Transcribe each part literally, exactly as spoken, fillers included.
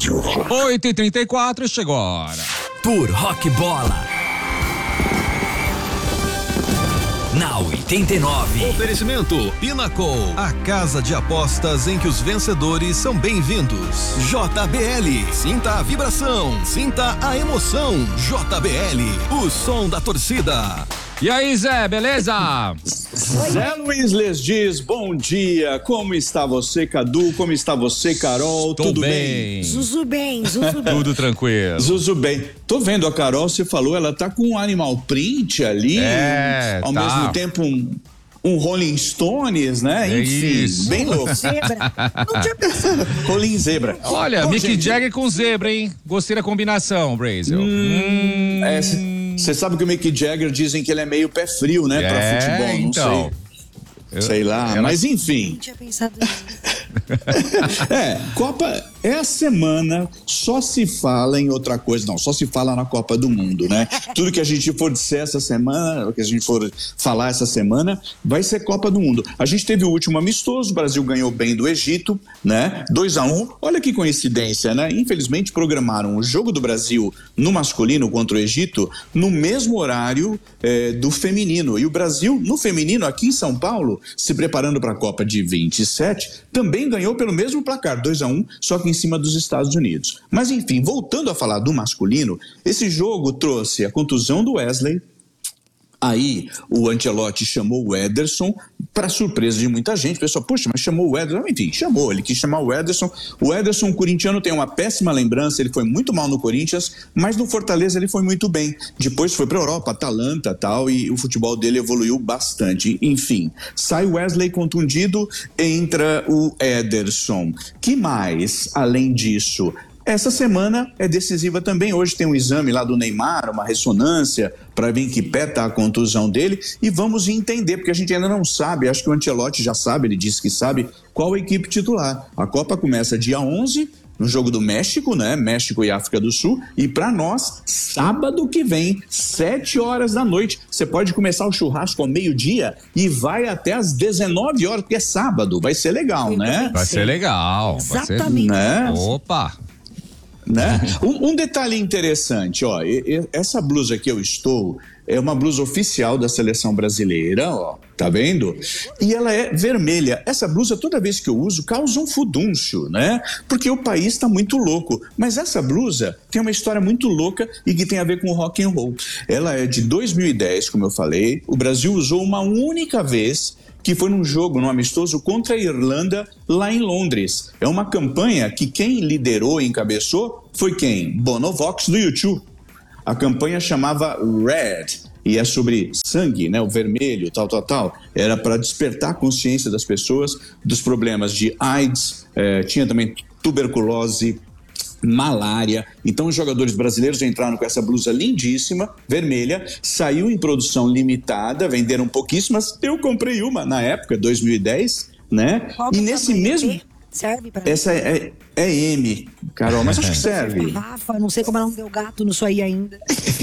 rádio. oito e trinta e quatro, chegou a hora. Por Rock Bola. Na oitenta e nove. Oferecimento Pinnacle, a casa de apostas em que os vencedores são bem-vindos. J B L, sinta a vibração, sinta a emoção. J B L, o som da torcida. E aí, Zé, beleza? Zé Luiz les diz, bom dia, como está você, Cadu, como está você, Carol, Tô tudo bem. bem? Zuzu bem, Zuzu bem. Tudo tranquilo. Zuzu bem, tô vendo a Carol, você falou, ela tá com um animal print ali, É, ao tá. mesmo tempo um, um Rolling Stones, né, É enfim, isso. bem louco. Zebra. Não tinha pensado. Rolling zebra. Olha, Bom, Mick gente, Jagger com zebra, hein? Gostei da combinação, Brasil. Hum, é, Você sabe que o Mick Jagger dizem que ele é meio pé frio, né, é, pra futebol, não então. sei. Eu- Sei lá, ela- mas enfim. Não tinha pensado nisso. É, Copa é a semana, só se fala em outra coisa, não, só se fala na Copa do Mundo, né? Tudo que a gente for disser essa semana, o que a gente for falar essa semana, vai ser Copa do Mundo. A gente teve o último amistoso, o Brasil ganhou bem do Egito, né? dois a um, olha que coincidência, né? Infelizmente programaram o jogo do Brasil no masculino contra o Egito no mesmo horário eh, do feminino. E o Brasil, no feminino, aqui em São Paulo, se preparando para a Copa de vinte e sete, também ganhou pelo mesmo placar, dois a um, só que em cima dos Estados Unidos. Mas enfim, voltando a falar do masculino, esse jogo trouxe a contusão do Wesley. Aí o Ancelotti chamou o Ederson, para surpresa de muita gente. O pessoal, puxa, mas chamou o Ederson. Enfim, chamou, ele quis chamar o Ederson. O Ederson, o corintiano, tem uma péssima lembrança, ele foi muito mal no Corinthians, mas no Fortaleza ele foi muito bem. Depois foi para a Europa, Atalanta e tal, e o futebol dele evoluiu bastante. Enfim, sai o Wesley contundido, entra o Ederson. Que mais, além disso? Essa semana é decisiva também. Hoje tem um exame lá do Neymar, uma ressonância, para ver em que pé está a contusão dele. E vamos entender, porque a gente ainda não sabe, acho que o Ancelotti já sabe, ele disse que sabe, qual a equipe titular. A Copa começa dia onze, no jogo do México, né? México e África do Sul. E para nós, sábado que vem, sete horas da noite. Você pode começar o churrasco ao meio-dia e vai até às dezenove horas, porque é sábado. Vai ser legal, né? Vai ser legal. vai ser- Exatamente. Né? Opa! Né? Um, um detalhe interessante, ó, e- e- essa blusa que eu estou é uma blusa oficial da seleção brasileira, ó, tá vendo? E ela é vermelha. Essa blusa, toda vez que eu uso, causa um furdúncio, né? Porque o país tá muito louco. Mas essa blusa tem uma história muito louca e que tem a ver com o rock and roll. Ela é de dois mil e dez, como eu falei. O Brasil usou uma única vez, que foi num jogo, num amistoso contra a Irlanda, lá em Londres. É uma campanha que quem liderou e encabeçou foi quem? Bono Vox, do YouTube. A campanha chamava Red, e é sobre sangue, né, o vermelho, tal, tal, tal. Era para despertar a consciência das pessoas dos problemas de AIDS, eh, tinha também tuberculose, malária. Então os jogadores brasileiros entraram com essa blusa lindíssima, vermelha, saiu em produção limitada, venderam pouquíssimas. Eu comprei uma na época, dois mil e dez, né? Qual que E é o nesse tamanho? mesmo... P? Serve pra Essa é, é, é M, Carol, mas acho que serve. Rafa, não sei como ela não deu gato nisso aí ainda.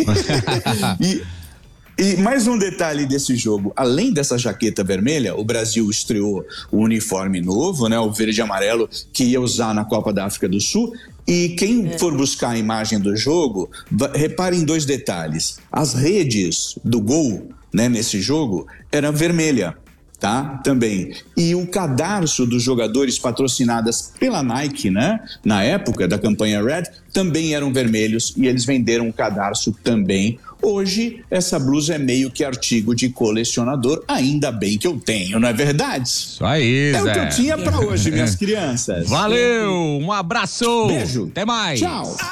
E, e mais um detalhe desse jogo, além dessa jaqueta vermelha, o Brasil estreou o uniforme novo, né, o verde e amarelo, que ia usar na Copa da África do Sul. E quem for buscar a imagem do jogo, va- repare em dois detalhes. As redes do gol, né, nesse jogo, era vermelha. Tá? Também. E o cadarço dos jogadores patrocinadas pela Nike, né? Na época da campanha Red, também eram vermelhos e eles venderam o cadarço também. Hoje, essa blusa é meio que artigo de colecionador, ainda bem que eu tenho, não é verdade? Isso aí, É o Zé. que eu tinha pra hoje, minhas crianças. Valeu, um abraço. Beijo. Até mais. Tchau.